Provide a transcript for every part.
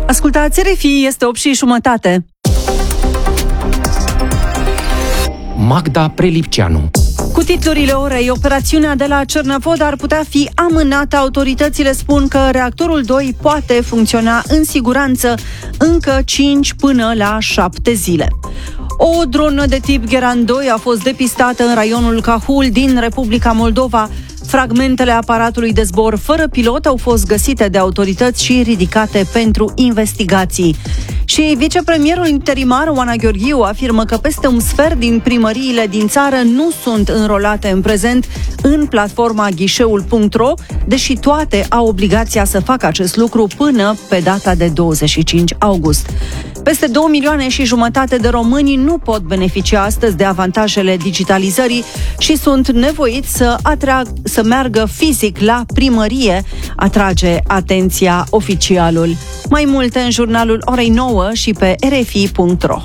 Ascultați RFI, este 8:30. Magda Prelipceanu. Cu titlurile orei, operațiunea de la Cernăvod ar putea fi amânată. Autoritățile spun că reactorul 2 poate funcționa în siguranță încă 5 până la 7 zile. O dronă de tip Geran 2 a fost depistată în raionul Cahul din Republica Moldova. Fragmentele aparatului de zbor fără pilot au fost găsite de autorități și ridicate pentru investigații. Și vicepremierul interimar Oana Gheorghiu afirmă că peste un sfert din primăriile din țară nu sunt înrolate în prezent în platforma ghișeul.ro, deși toate au obligația să facă acest lucru până pe data de 25 august. Peste 2,5 milioane de români nu pot beneficia astăzi de avantajele digitalizării și sunt nevoiți să meargă fizic la primărie, atrage atenția oficialul. Mai multe în jurnalul orei 9 și pe rfi.ro.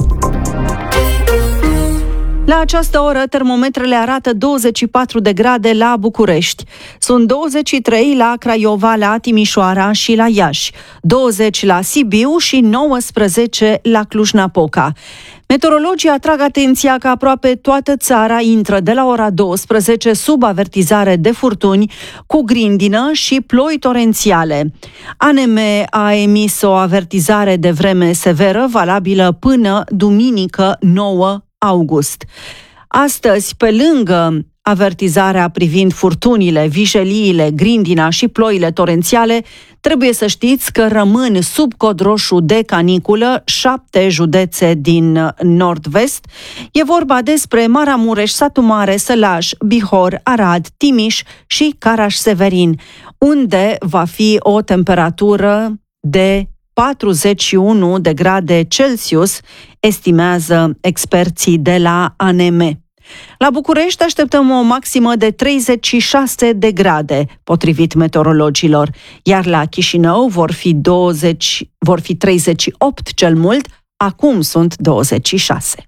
La această oră, termometrele arată 24 de grade la București. Sunt 23 la Craiova, la Timișoara și la Iași, 20 la Sibiu și 19 la Cluj-Napoca. Meteorologii atrag atenția că aproape toată țara intră de la ora 12 sub avertizare de furtuni cu grindină și ploi torențiale. ANM a emis o avertizare de vreme severă valabilă până duminică 9 august. Astăzi, pe lângă avertizarea privind furtunile, vișeliile, grindina și ploile torențiale, trebuie să știți că rămân sub cod roșu de caniculă 7 județe din nord-vest. E vorba despre Maramureș, Satu Mare, Sălaj, Bihor, Arad, Timiș și Caraș-Severin, unde va fi o temperatură de 41 de grade Celsius, estimează experții de la ANM. La București așteptăm o maximă de 36 de grade, potrivit meteorologilor, iar la Chișinău vor fi 38 cel mult, acum sunt 26.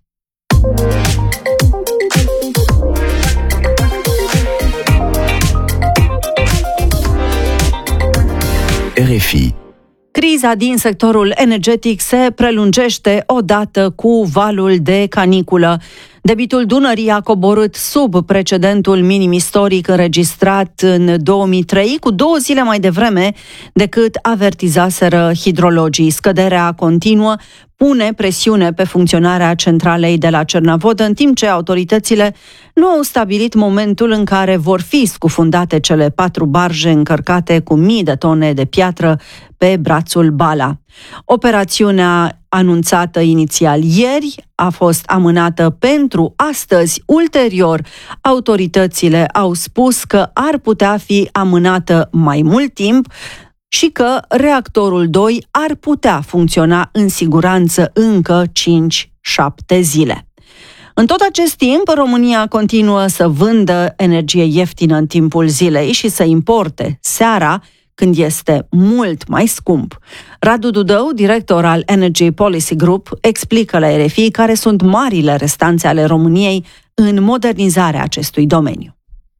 RFI. Criza din sectorul energetic se prelungește odată cu valul de caniculă. Debitul Dunării a coborât sub precedentul minim istoric înregistrat în 2003, cu 2 zile mai devreme decât avertizaseră hidrologii. Scăderea continuă pune presiune pe funcționarea centralei de la Cernăvod, în timp ce autoritățile nu au stabilit momentul în care vor fi scufundate cele 4 barje încărcate cu mii de tone de piatră pe brațul Bala. Operațiunea anunțată inițial ieri a fost amânată pentru astăzi. Ulterior, autoritățile au spus că ar putea fi amânată mai mult timp și că reactorul 2 ar putea funcționa în siguranță încă 5-7 zile. În tot acest timp, România continuă să vândă energie ieftină în timpul zilei și să importe seara, când este mult mai scump. Radu Dudău, director al Energy Policy Group, explică la RFI care sunt marile restanțe ale României în modernizarea acestui domeniu.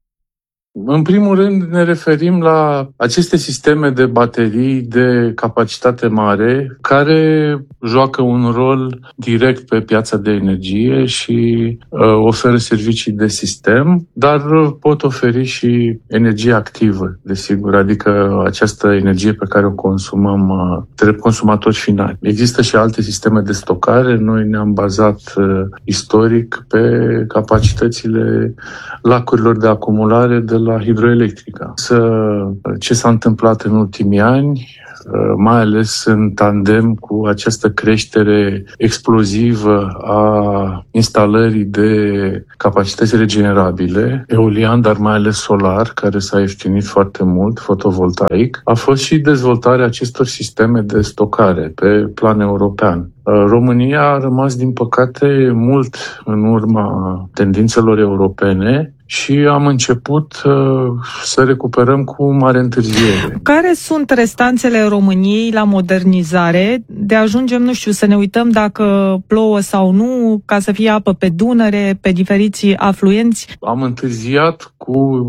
În primul rând ne referim la aceste sisteme de baterii de capacitate mare care joacă un rol direct pe piața de energie și oferă servicii de sistem, dar pot oferi și energie activă, desigur, adică această energie pe care o consumăm drept consumatori finali. Există și alte sisteme de stocare. Noi ne-am bazat istoric pe capacitățile lacurilor de acumulare de la hidroelectrica. Ce s-a întâmplat în ultimii ani, mai ales în tandem cu această creștere explozivă a instalării de capacități regenerabile, eolian, dar mai ales solar, care s-a ieftinit foarte mult, fotovoltaic, a fost și dezvoltarea acestor sisteme de stocare pe plan european. România a rămas, din păcate, mult în urma tendințelor europene și am început să recuperăm cu mare întârziere. Care sunt restanțele României la modernizare? De ajungem, nu știu, să ne uităm dacă plouă sau nu, ca să fie apă pe Dunăre, pe diferiți afluenți? Am întârziat cu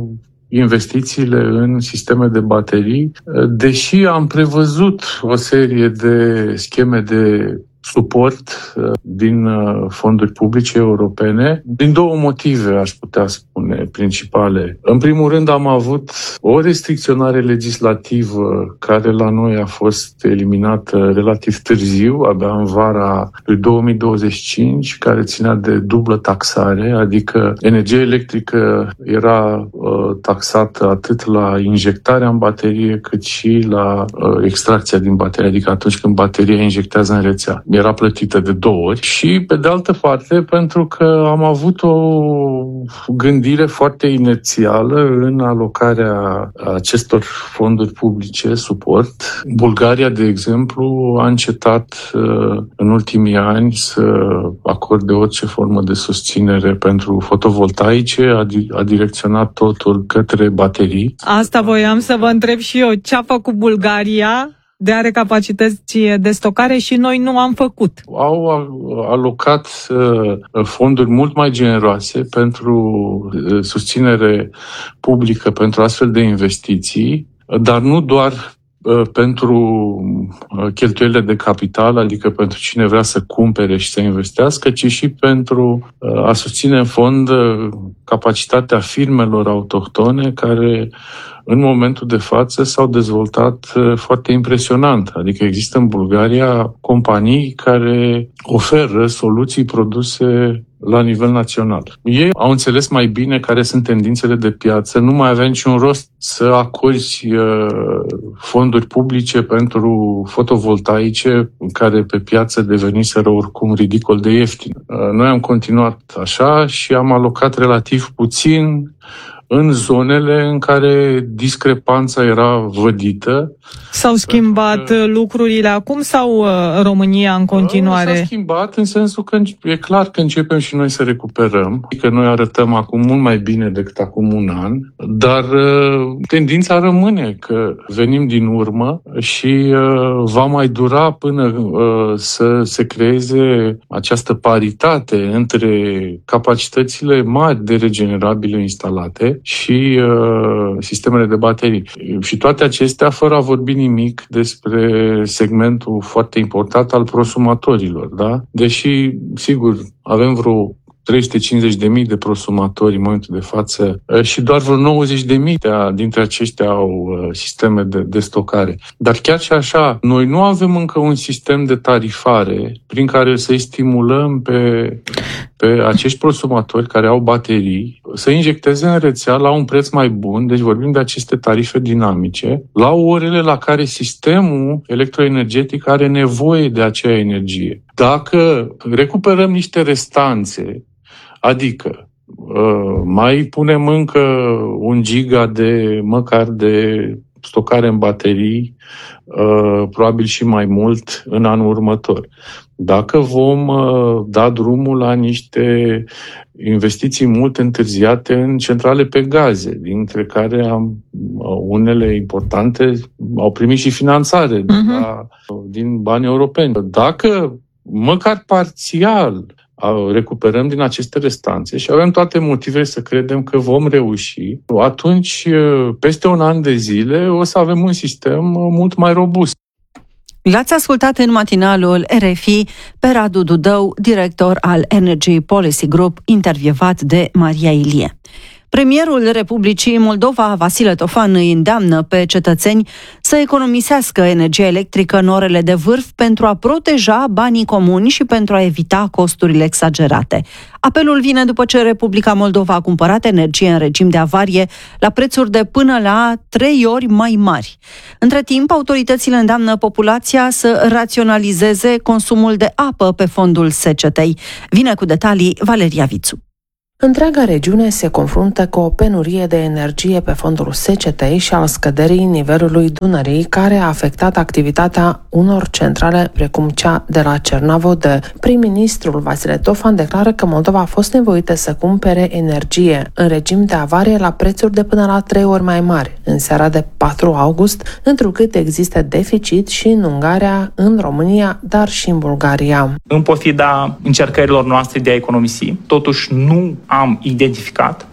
investițiile în sisteme de baterii, deși am prevăzut o serie de scheme de suport din fonduri publice europene, din două motive, aș putea spune, principale. În primul rând, am avut o restricționare legislativă care la noi a fost eliminată relativ târziu, abia în vara lui 2025, care ținea de dublă taxare, adică energia electrică era taxată atât la injectarea în baterie, cât și la extracția din baterie, adică atunci când bateria injectează în rețea. Era plătită de 2 ori și, pe de altă parte, pentru că am avut o gândire foarte inerțială în alocarea acestor fonduri publice, suport. Bulgaria, de exemplu, a încetat în ultimii ani să acorde orice formă de susținere pentru fotovoltaice, a direcționat totul către baterii. Asta voiam să vă întreb și eu. Ce a făcut Bulgaria? De are capacități de stocare și noi nu am făcut. Au alocat fonduri mult mai generoase pentru susținere publică pentru astfel de investiții, dar nu doar pentru cheltuielile de capital, adică pentru cine vrea să cumpere și să investească, ci și pentru a susține în fond capacitatea firmelor autohtone care în momentul de față s-au dezvoltat foarte impresionant. Adică există în Bulgaria companii care oferă soluții produse la nivel național. Ei au înțeles mai bine care sunt tendințele de piață, nu mai avea niciun rost să acorzi fonduri publice pentru fotovoltaice care pe piață deveniseră oricum ridicol de ieftine. Noi am continuat așa și am alocat relativ puțin în zonele în care discrepanța era vădită. S-au schimbat lucrurile acum sau România în continuare? S-a schimbat în sensul că e clar că începem și noi să recuperăm, că noi arătăm acum mult mai bine decât acum un an, dar tendința rămâne că venim din urmă și va mai dura până să se creeze această paritate între capacitățile mari de regenerabile instalate și sistemele de baterii. Și toate acestea fără a vorbi nimic despre segmentul foarte important al prosumatorilor, da? Deși, sigur, avem vreo 350.000 de prosumatori în momentul de față și doar vreo 90.000 dintre aceștia au sisteme de stocare. Dar chiar și așa, noi nu avem încă un sistem de tarifare prin care să-i stimulăm pe acești prosumatori care au baterii să injecteze în rețea la un preț mai bun, deci vorbim de aceste tarife dinamice, la orele la care sistemul electroenergetic are nevoie de acea energie. Dacă recuperăm niște restanțe, adică mai punem încă 1 giga măcar de stocare în baterii, probabil și mai mult în anul următor. Dacă vom da drumul la niște investiții mult întârziate în centrale pe gaze, dintre care unele importante au primit și finanțare din bani europeni. Dacă măcar parțial recuperăm din aceste restanțe și avem toate motivele să credem că vom reuși, atunci, peste un an de zile, o să avem un sistem mult mai robust. L-ați ascultat în matinalul RFI pe Radu Dudău, director al Energy Policy Group, intervievat de Maria Ilie. Premierul Republicii Moldova, Vasile Tofan, îi îndeamnă pe cetățeni să economisească energie electrică în orele de vârf pentru a proteja banii comuni și pentru a evita costurile exagerate. Apelul vine după ce Republica Moldova a cumpărat energie în regim de avarie la prețuri de până la 3 ori mai mari. Între timp, autoritățile îndeamnă populația să raționalizeze consumul de apă pe fondul secetei. Vine cu detalii Valeria Vițu. Întreaga regiune se confruntă cu o penurie de energie pe fondul secetei și al scăderii nivelului Dunării, care a afectat activitatea unor centrale precum cea de la Cernavodă. Prim-ministrul Vasile Tofan declară că Moldova a fost nevoită să cumpere energie în regim de avarie la prețuri de până la 3 ori mai mari, în seara de 4 august, întrucât există deficit și în Ungaria, în România, dar și în Bulgaria. În pofida încercărilor noastre de a economisi, totuși nu am identificat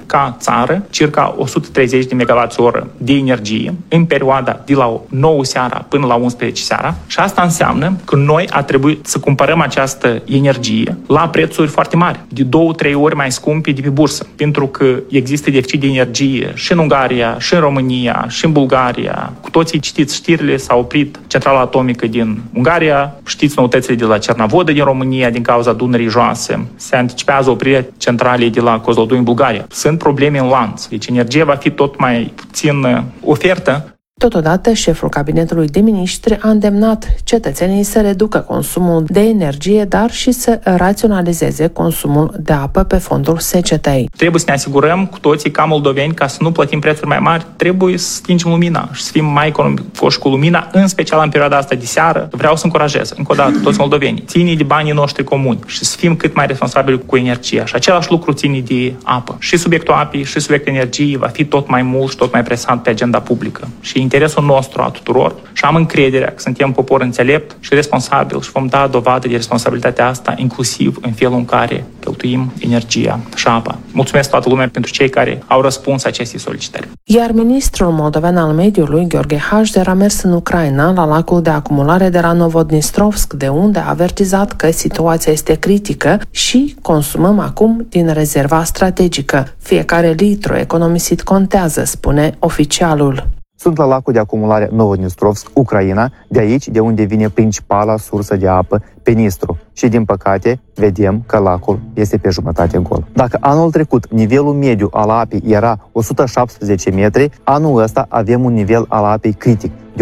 ca țară circa 130 de MWh de energie în perioada de la 9 seara până la 11 seara și asta înseamnă că noi a trebuit să cumpărăm această energie la prețuri foarte mari, de 2-3 ori mai scumpe de pe bursă, pentru că există deficit de energie și în Ungaria, și în România, și în Bulgaria. Cu toții știți știrile, s-a oprit centrala atomică din Ungaria, știți noutățile de la Cernavodă din România din cauza Dunării joase, se anticipează oprirea centralei de la Kozloduy în Bulgaria. Sunt probleme în lanț, deci energia va fi tot mai puțin ofertă. Totodată, șeful cabinetului de miniștri a îndemnat cetățenii să reducă consumul de energie, dar și să raționalizeze consumul de apă pe fondul secetei. Trebuie să ne asigurăm cu toții ca moldoveni, ca să nu plătim prețuri mai mari, trebuie să stingem lumina și să fim mai economicoși cu lumina, în special în perioada asta de seară. Vreau să încurajez, încă o dată, toți moldovenii, ține de banii noștri comuni și să fim cât mai responsabili cu energia. Și același lucru ține de apă. Și subiectul apei, și subiectul energiei va fi tot mai mult și tot mai presant pe agenda publică. Și interesul nostru a tuturor și am încrederea că suntem popor înțelept și responsabil și vom da dovadă de responsabilitatea asta inclusiv în felul în care cheltuim energia și apa. Mulțumesc toată lumea pentru cei care au răspuns acestei solicitări. Iar ministrul moldovean al mediului, Gheorghe Hașder, a mers în Ucraina la lacul de acumulare de la Novodnistrovsk, de unde a avertizat că situația este critică și consumăm acum din rezerva strategică. Fiecare litru economisit contează, spune oficialul. Sunt la lacul de acumulare Novodnistrovsk, Ucraina, de aici de unde vine principala sursă de apă pe Nistru. Și din păcate, vedem că lacul este pe jumătate gol. Dacă anul trecut nivelul mediu al apei era 117 metri, anul ăsta avem un nivel al apei critic de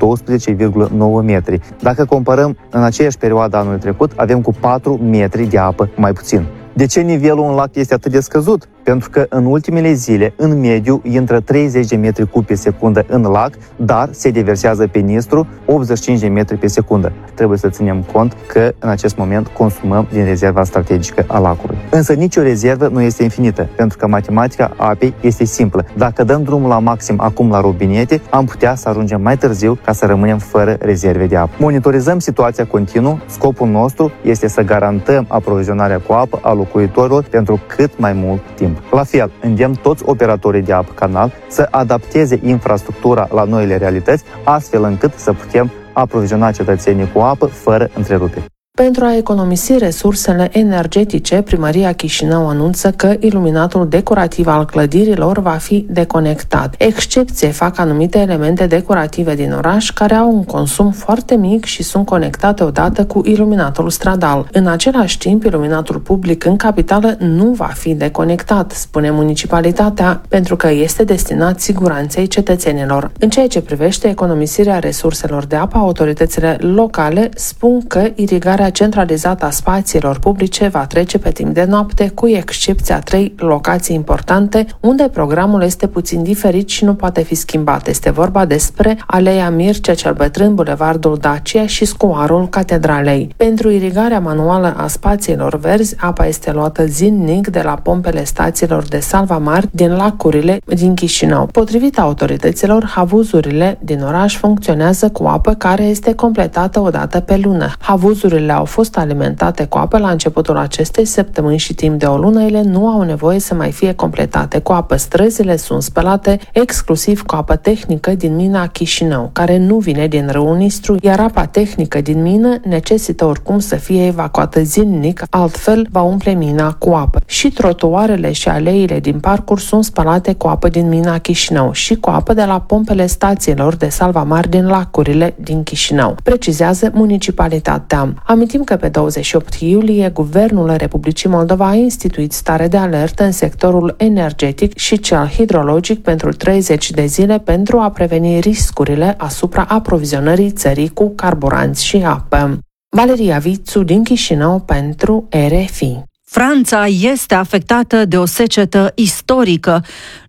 112,9 metri. Dacă comparăm în aceeași perioadă anului trecut, avem cu 4 metri de apă mai puțin. De ce nivelul în lac este atât de scăzut? Pentru că în ultimele zile, în mediu, intră 30 de metri cubi pe secundă în lac, dar se deversează pe Nistru 85 de metri pe secundă. Trebuie să ținem cont că în acest moment consumăm din rezerva strategică a lacului. Însă nicio rezervă nu este infinită, pentru că matematica apei este simplă. Dacă dăm drumul la maxim acum la robinete, am putea să ajungem mai târziu ca să rămânem fără rezerve de apă. Monitorizăm situația continuu, scopul nostru este să garantăm aprovizionarea cu apă a locuitorilor pentru cât mai mult timp. La fel, îndemn toți operatorii de apă canal să adapteze infrastructura la noile realități, astfel încât să putem aproviziona cetățenii cu apă fără întreruperi. Pentru a economisi resursele energetice, Primăria Chișinău anunță că iluminatul decorativ al clădirilor va fi deconectat. Excepție fac anumite elemente decorative din oraș care au un consum foarte mic și sunt conectate odată cu iluminatul stradal. În același timp, iluminatul public în capitală nu va fi deconectat, spune municipalitatea, pentru că este destinat siguranței cetățenilor. În ceea ce privește economisirea resurselor de apă, autoritățile locale spun că irigarea centralizată a spațiilor publice va trece pe timp de noapte, cu excepția 3 locații importante, unde programul este puțin diferit și nu poate fi schimbat. Este vorba despre Aleea Mircea cel Bătrân, Bulevardul Dacia și scuarul Catedralei. Pentru irigarea manuală a spațiilor verzi, apa este luată zilnic de la pompele stațiilor de salvamari din lacurile din Chișinău. Potrivit autorităților, havuzurile din oraș funcționează cu apă care este completată o dată pe lună. Havuzurile au fost alimentate cu apă la începutul acestei săptămâni și timp de o lună ele nu au nevoie să mai fie completate cu apă. Străzile sunt spălate exclusiv cu apă tehnică din mina Chișinău, care nu vine din râul Nistru, iar apa tehnică din mină necesită oricum să fie evacuată zilnic, altfel va umple mina cu apă. Și trotuarele și aleile din parcuri sunt spălate cu apă din mina Chișinău și cu apă de la pompele stațiilor de salvamari din lacurile din Chișinău, precizează municipalitatea. Amintim că pe 28 iulie, Guvernul Republicii Moldova a instituit stare de alertă în sectorul energetic și cel hidrologic pentru 30 de zile pentru a preveni riscurile asupra aprovizionării țării cu carburanți și apă. Valeria Vițu din Chișinău pentru RFI. Franța este afectată de o secetă istorică.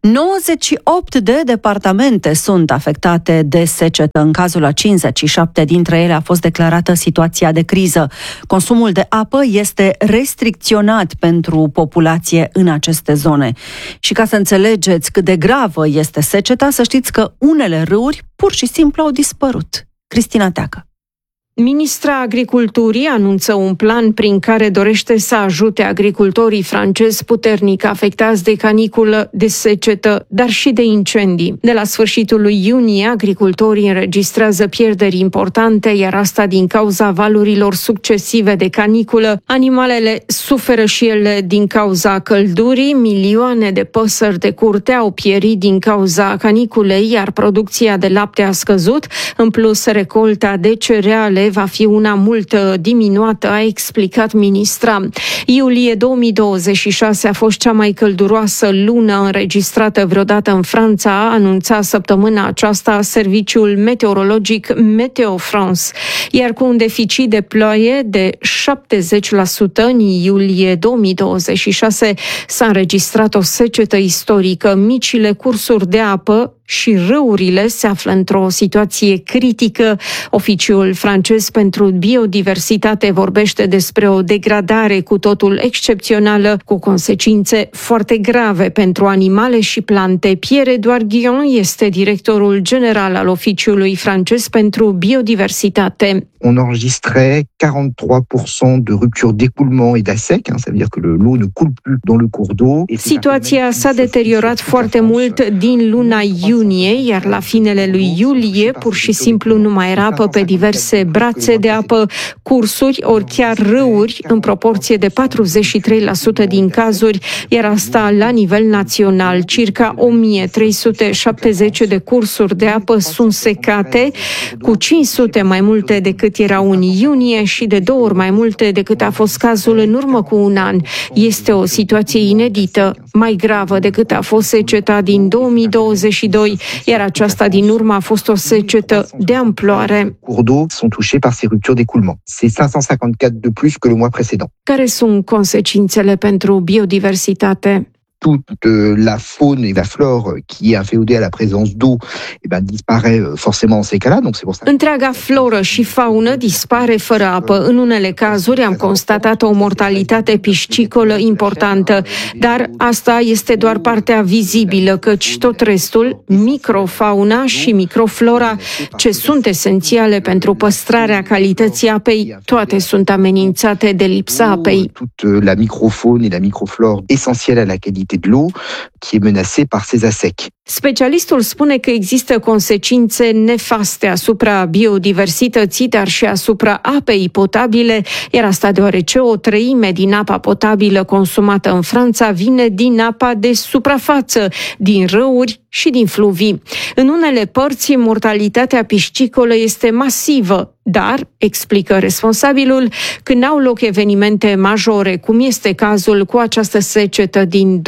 98 de departamente sunt afectate de secetă. În cazul a 57 dintre ele a fost declarată situația de criză. Consumul de apă este restricționat pentru populație în aceste zone. Și ca să înțelegeți cât de gravă este seceta, să știți că unele râuri pur și simplu au dispărut. Cristina Teacă. Ministra Agriculturii anunță un plan prin care dorește să ajute agricultorii francezi puternic afectați de caniculă, de secetă, dar și de incendii. De la sfârșitul lui iunie, agricultorii înregistrează pierderi importante, iar asta din cauza valurilor succesive de caniculă. Animalele suferă și ele din cauza căldurii, milioane de păsări de curte au pierit din cauza caniculei, iar producția de lapte a scăzut. În plus, recolta de cereale va fi una mult diminuată, a explicat ministra. Iulie 2026 a fost cea mai călduroasă lună înregistrată vreodată în Franța, a anunțat săptămâna aceasta serviciul meteorologic Meteo France. Iar cu un deficit de ploaie de 70% în iulie 2026 s-a înregistrat o secetă istorică. Micile cursuri de apă și râurile se află într-o situație critică. Oficiul francez pentru biodiversitate vorbește despre o degradare cu totul excepțională, cu consecințe foarte grave pentru animale și plante. Pierre-Edouard Guillon este directorul general al Oficiului francez pentru biodiversitate. On enregistrait 43% de rupture d'écoulement et d'assec, ça veut dire que l'eau ne coule plus dans le cours d'eau. Situația s-a deteriorat foarte mult din luna iunie, iar la finele lui iulie pur și simplu nu mai era apă pe diverse brațe de apă, cursuri, ori chiar râuri, în proporție de 43% din cazuri, iar asta la nivel național. Circa 1370 de cursuri de apă sunt secate, cu 500 mai multe decât erau în iunie și de 2 ori mai multe decât a fost cazul în urmă cu un an. Este o situație inedită, mai gravă decât a fost seceta din 2022, iar aceasta din urmă a fost o secetă de amploare. Sunt touchés par ces ruptures d'écoulement. C'est 554 de plus que le mois précédent. Care sunt consecințele pentru biodiversitate? Toute la faune et la flore qui est inféodée à la présence d'eau disparaît forcément en ces cas-là, donc c'est pour ça. Întreaga floră și faună dispare fără apă. În unele cazuri am constatat o mortalitate piscicolă importantă, dar asta este doar partea vizibilă, căci tot restul, microfauna și microflora, ce sunt esențiale pentru păstrarea calității apei, toate sunt amenințate de lipsa apei. Toute la microfaune et la microflore essentielle à la qualité de l'eau qui est menacée par ces assecs. Specialistul spune că există consecințe nefaste asupra biodiversității, dar și asupra apei potabile, iar asta deoarece 1/3 din apa potabilă consumată în Franța vine din apa de suprafață, din râuri și din fluvii. În unele părți, mortalitatea piscicolă este masivă, dar, explică responsabilul, când au loc evenimente majore, cum este cazul cu această secetă din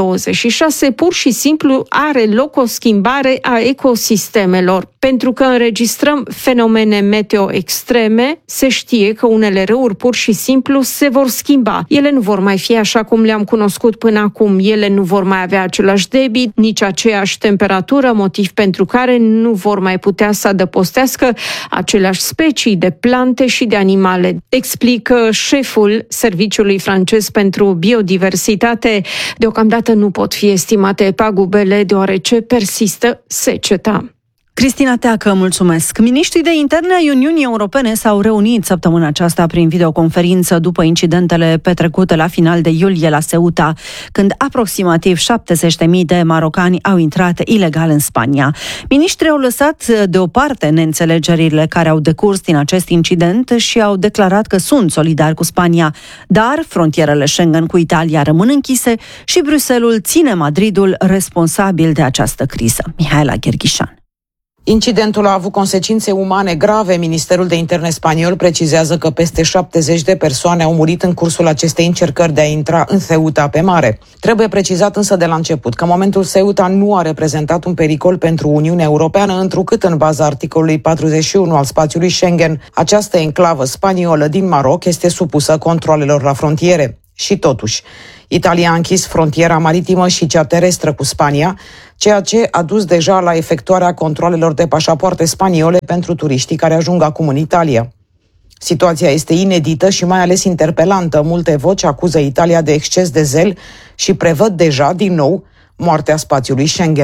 2026, pur și simplu are loc o schimbare a ecosistemelor. Pentru că înregistrăm fenomene meteo extreme, se știe că unele râuri pur și simplu se vor schimba. Ele nu vor mai fi așa cum le-am cunoscut până acum. Ele nu vor mai avea același debit, nici aceeași temperatură, motiv pentru care nu vor mai putea să adăpostească aceleași specii de plante și de animale, explică șeful Serviciului francez pentru biodiversitate. Deocamdată nu pot fi estimate pagubele, deoarece persistă seceta. Cristina Teacă, mulțumesc. Miniștrii de interne ai Uniunii Europene s-au reunit săptămâna aceasta prin videoconferință după incidentele petrecute la final de iulie la Ceuta, când aproximativ 70.000 de marocani au intrat ilegal în Spania. Miniștrii au lăsat deoparte neînțelegerile care au decurs din acest incident și au declarat că sunt solidari cu Spania, dar frontierele Schengen cu Italia rămân închise și Bruxelles ține Madridul responsabil de această criză. Mihaela Gherghișan. Incidentul a avut consecințe umane grave. Ministerul de Interne spaniol precizează că peste 70 de persoane au murit în cursul acestei încercări de a intra în Ceuta pe mare. Trebuie precizat însă de la început că momentul Ceuta nu a reprezentat un pericol pentru Uniunea Europeană, întrucât în baza articolului 41 al spațiului Schengen, această enclavă spaniolă din Maroc este supusă controalelor la frontiere. Și totuși, Italia a închis frontiera maritimă și cea terestră cu Spania, ceea ce a dus deja la efectuarea controalelor de pașapoarte spaniole pentru turiștii care ajung acum în Italia. Situația este inedită și mai ales interpelantă. Multe voci acuză Italia de exces de zel și prevăd deja, din nou, moartea spațiului Schengen.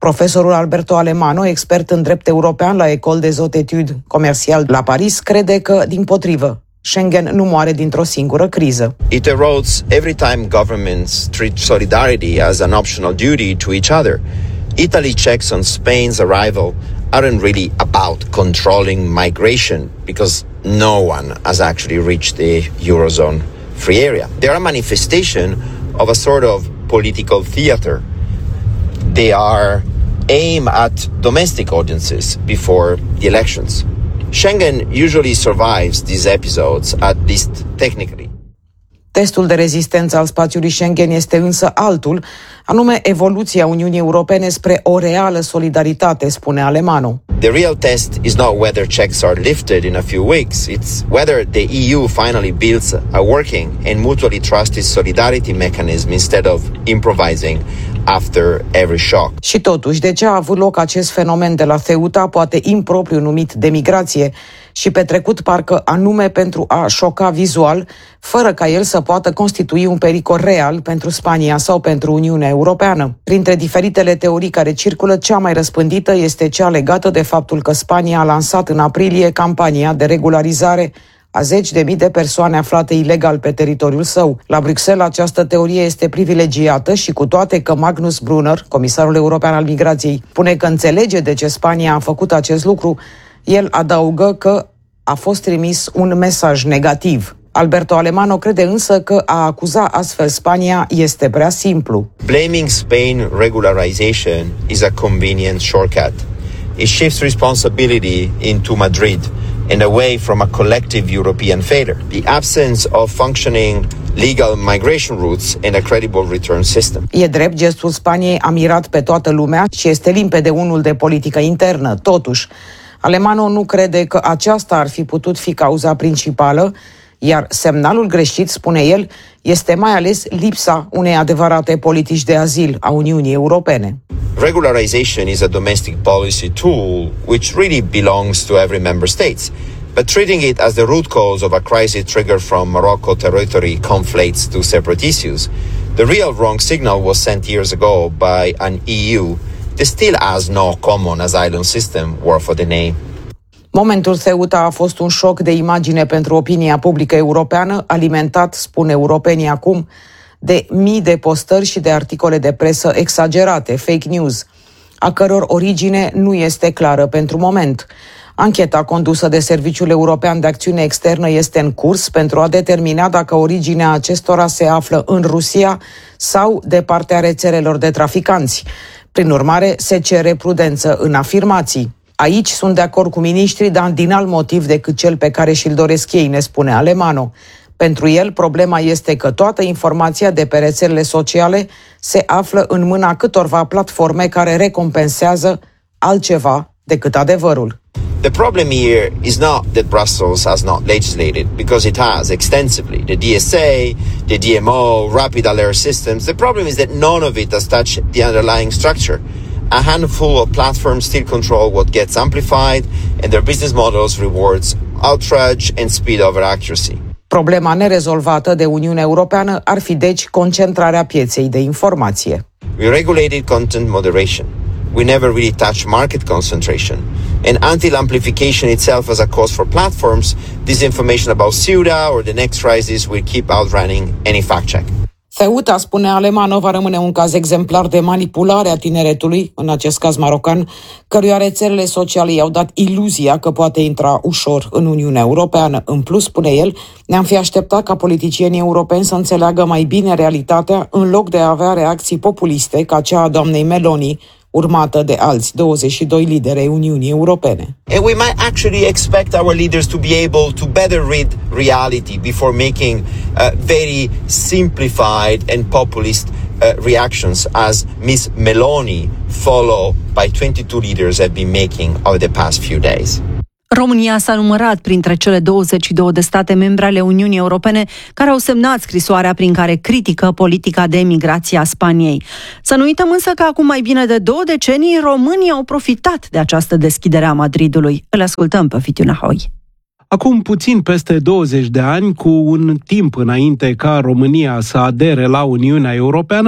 Profesorul Alberto Alemano, expert în drept european la École des Hautes Études Commerciales la Paris, crede că, dimpotrivă, Schengen nu moare dintr-o singură criză. It erodes every time governments treat solidarity as an optional duty to each other. Italy checks on Spain's arrival aren't really about controlling migration because no one has actually reached the Eurozone free area. They are a manifestation of a sort of political theater. They are aimed at domestic audiences before the elections. Schengen usually survives these episodes, at least technically. Testul de rezistență al spațiului Schengen este însă altul, anume evoluția Uniunii Europene spre o reală solidaritate, spune Alemano. The real test is not whether checks are lifted in a few weeks, it's whether the EU finally builds a working and mutually trusted solidarity mechanism instead of improvising after every shock. Și totuși, de ce a avut loc acest fenomen de la Ceuta, poate impropriu numit de migrație, și petrecut parcă anume pentru a șoca vizual, fără ca el să poată constitui un pericol real pentru Spania sau pentru Uniunea Europeană? Printre diferitele teorii care circulă, cea mai răspândită este cea legată de faptul că Spania a lansat în aprilie campania de regularizare a 10.000 de persoane aflate ilegal pe teritoriul său. La Bruxelles această teorie este privilegiată și cu toate că Magnus Brunner, comisarul european al migrației, spune că înțelege de ce Spania a făcut acest lucru, el adaugă că a fost trimis un mesaj negativ. Alberto Alemano crede însă că a acuza astfel Spania este prea simplu. Blaming Spain regularization is a convenient shortcut. It shifts responsibility into Madrid and away from a collective European failure. The absence of functioning legal migration routes and a credible return system. E drept, gestul Spaniei a mirat pe toată lumea și este limpede unul de politică internă. Totuși, Alemano nu crede că aceasta ar fi putut fi cauza principală, iar semnalul greșit, spune el, este mai ales lipsa unei adevărate politici de azil a Uniunii Europene. Regularization is a domestic policy tool which really belongs to every member state, but treating it as the root cause of a crisis triggered from Morocco territory conflates two separate issues. The real wrong signal was sent years ago by an EU that still has no common asylum system worth of the name. Momentul Ceuta a fost un șoc de imagine pentru opinia publică europeană, alimentat, spun europenii acum, de mii de postări și de articole de presă exagerate, fake news, a căror origine nu este clară pentru moment. Ancheta condusă de Serviciul European de Acțiune Externă este în curs pentru a determina dacă originea acestora se află în Rusia sau de partea rețelelor de traficanți. Prin urmare, se cere prudență în afirmații. Aici sunt de acord cu miniștrii, dar din alt motiv decât cel pe care și-l doresc ei, ne spune Alemano. Pentru el, problema este că toată informația de pe rețelele sociale se află în mâna câtorva platforme care recompensează altceva decât adevărul. The problem here is not that Brussels has not legislated, because it has extensively. The DSA, the DMO, rapid alert systems. The problem is that none of it has touched the underlying structure. A handful of platforms still control what gets amplified, and their business models rewards outrage and speed over accuracy. Problema nerezolvată de Uniunea Europeană ar fi deci concentrarea pieței de informație. We regulated content moderation. We never really touch market concentration. And until amplification itself as a cause for platforms, disinformation about Ceuta or the next crisis will keep outrunning any fact check. Ceuta, spune Alemano, va rămâne un caz exemplar de manipulare a tineretului, în acest caz marocan, căruia rețelele sociale i-au dat iluzia că poate intra ușor în Uniunea Europeană. În plus, spune el, ne-am fi așteptat ca politicienii europeni să înțeleagă mai bine realitatea în loc de a avea reacții populiste ca cea a doamnei Meloni, urmată de alți 22 lideri ai Uniunii Europene. And we might actually expect our leaders to be able to better read reality before making very simplified and populist reactions as Ms. Meloni, followed by 22 leaders, have been making over the past few days. România s-a numărat printre cele 22 de state membre ale Uniunii Europene care au semnat scrisoarea prin care critică politica de emigrație a Spaniei. Să nu uităm însă că acum mai bine de 2 decenii românii au profitat de această deschidere a Madridului. Îl ascultăm pe Fitiu Nahoi. Acum puțin peste 20 de ani, cu un timp înainte ca România să adere la Uniunea Europeană,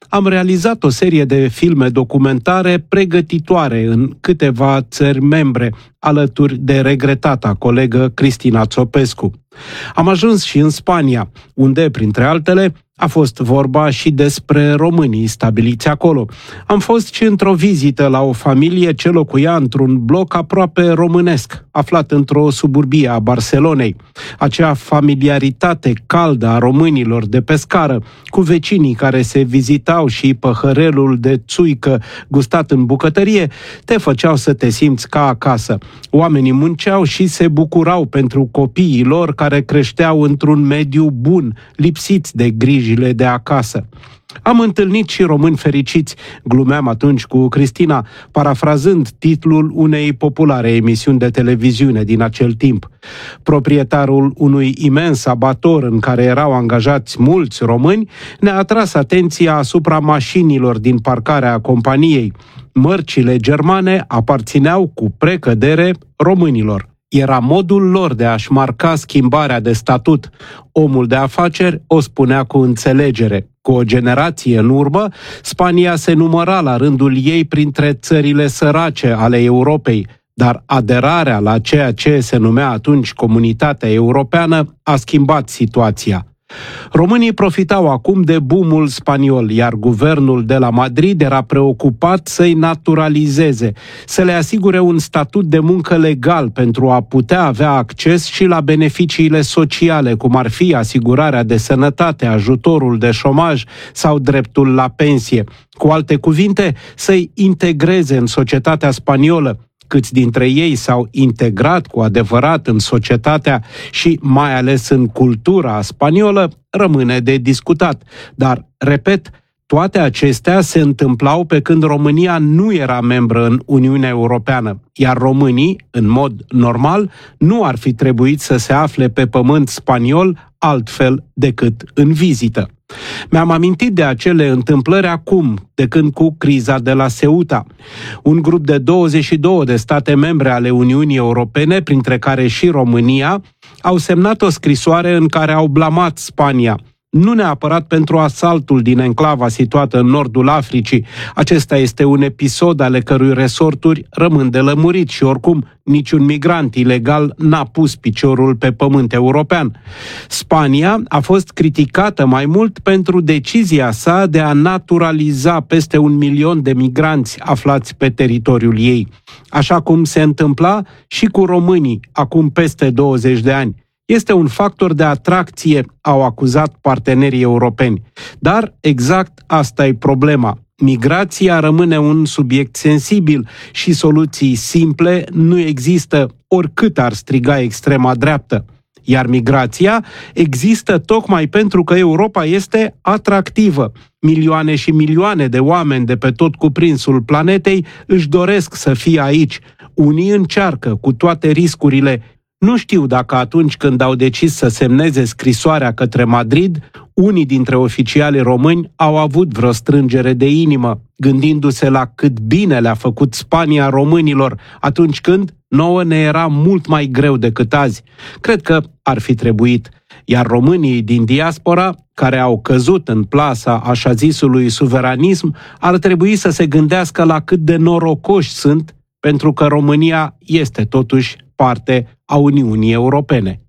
am realizat o serie de filme documentare pregătitoare în câteva țări membre, alături de regretata colegă Cristina Țopescu. Am ajuns și în Spania, unde, printre altele, a fost vorba și despre românii stabiliți acolo. Am fost și într-o vizită la o familie ce locuia într-un bloc aproape românesc, aflat într-o suburbie a Barcelonei. Acea familiaritate caldă a românilor de pe scară, cu vecinii care se vizitau și păhărelul de țuică gustat în bucătărie, te făceau să te simți ca acasă. Oamenii munceau și se bucurau pentru copiii lor care creșteau într-un mediu bun, lipsiți de grijile de acasă. Am întâlnit și români fericiți, glumeam atunci cu Cristina, parafrazând titlul unei populare emisiuni de televiziune din acel timp. Proprietarul unui imens abator în care erau angajați mulți români ne-a atras atenția asupra mașinilor din parcarea companiei. Mărcile germane aparțineau cu precădere românilor. Era modul lor de a-și marca schimbarea de statut. Omul de afaceri o spunea cu înțelegere. Cu o generație în urmă, Spania se număra la rândul ei printre țările sărace ale Europei, dar aderarea la ceea ce se numea atunci Comunitatea Europeană a schimbat situația. Românii profitau acum de boomul spaniol, iar guvernul de la Madrid era preocupat să-i naturalizeze, să le asigure un statut de muncă legal pentru a putea avea acces și la beneficiile sociale, cum ar fi asigurarea de sănătate, ajutorul de șomaj sau dreptul la pensie. Cu alte cuvinte, să-i integreze în societatea spaniolă. Câți dintre ei s-au integrat cu adevărat în societatea și mai ales în cultura spaniolă, rămâne de discutat. Dar, repet, toate acestea se întâmplau pe când România nu era membră în Uniunea Europeană, iar românii, în mod normal, nu ar fi trebuit să se afle pe pământ spaniol altfel decât în vizită. Mi-am amintit de acele întâmplări acum, de când cu criza de la Ceuta. Un grup de 22 de state membre ale Uniunii Europene, printre care și România, au semnat o scrisoare în care au blamat Spania. Nu neapărat pentru asaltul din enclava situată în nordul Africii. Acesta este un episod ale cărui resorturi rămân de lămurit și oricum niciun migrant ilegal n-a pus piciorul pe pământ european. Spania a fost criticată mai mult pentru decizia sa de a naturaliza peste 1 milion de migranți aflați pe teritoriul ei, așa cum se întâmpla și cu românii acum peste 20 de ani. Este un factor de atracție, au acuzat partenerii europeni. Dar exact asta e problema. Migrația rămâne un subiect sensibil și soluții simple nu există, oricât ar striga extrema dreaptă. Iar migrația există tocmai pentru că Europa este atractivă. Milioane și milioane de oameni de pe tot cuprinsul planetei își doresc să fie aici. Unii încearcă cu toate riscurile. Nu știu dacă atunci când au decis să semneze scrisoarea către Madrid, unii dintre oficialii români au avut vreo strângere de inimă, gândindu-se la cât bine le-a făcut Spania românilor atunci când nouă ne era mult mai greu decât azi. Cred că ar fi trebuit. Iar românii din diaspora, care au căzut în plasa așa zisului suveranism, ar trebui să se gândească la cât de norocoși sunt, pentru că România este totuși parte a Uniunii Europene.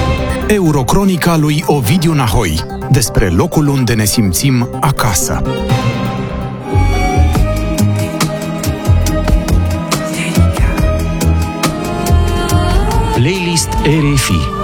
Eurocronica lui Ovidiu Nahoi, despre locul unde ne simțim acasă. Playlist RFI.